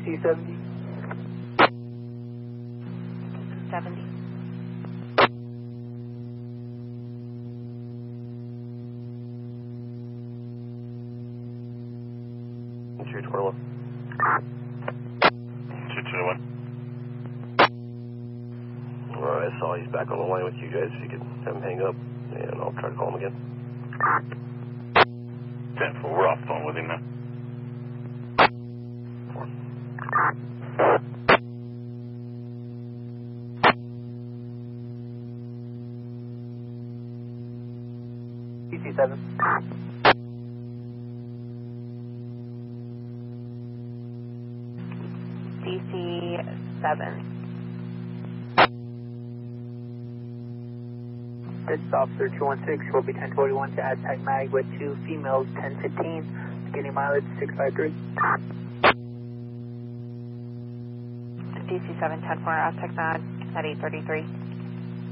DC 70. 70. Two 21. 221. Alright, I saw he's back on the line with you guys. If you could have him hang up, and I'll try to call him again. 10-4, we're off the phone with him now. DC 7. DC 7. This is Officer 216, will be 1041 to Aztec Mag with 2 females, 1015, beginning mileage 653. DC 7, 10-4, Aztec Mag at 833.